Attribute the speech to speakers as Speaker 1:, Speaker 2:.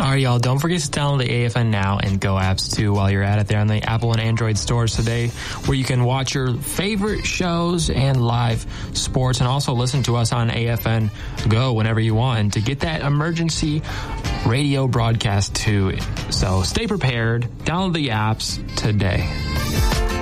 Speaker 1: All right, y'all, don't forget to download the AFN Now and Go apps, too, while you're at it. They're on the Apple and Android stores today, where you can watch your favorite shows and live sports, and also listen to us on AFN Go whenever you want, and to get that emergency radio broadcast, too. So stay prepared. Download the apps today.